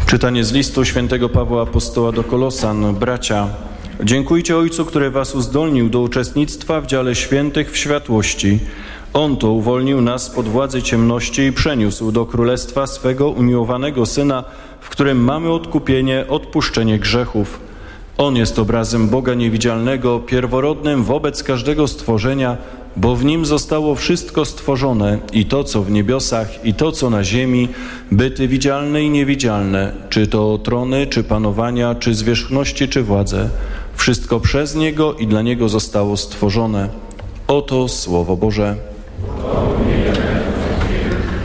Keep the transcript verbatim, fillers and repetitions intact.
Czytanie z listu świętego Pawła Apostoła do Kolosan. Bracia, dziękujcie Ojcu, który was uzdolnił do uczestnictwa w dziale świętych w światłości. On to uwolnił nas spod władzy ciemności i przeniósł do królestwa swego umiłowanego Syna, w którym mamy odkupienie, odpuszczenie grzechów. On jest obrazem Boga niewidzialnego, pierworodnym wobec każdego stworzenia, bo w Nim zostało wszystko stworzone, i to, co w niebiosach, i to, co na ziemi, byty widzialne i niewidzialne, czy to trony, czy panowania, czy zwierzchności, czy władze. Wszystko przez Niego i dla Niego zostało stworzone. Oto Słowo Boże.